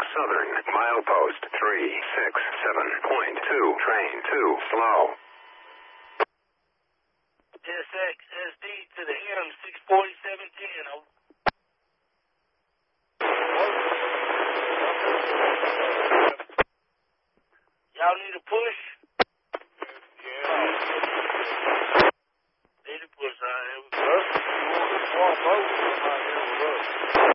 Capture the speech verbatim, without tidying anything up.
Southern, milepost three six seven point two, train two, slow. S X S D to the M, six forty-seven ten. Over. Y'all need a push? Yeah. Need a push, all right. Sir, you want to swap over? Come out here with us.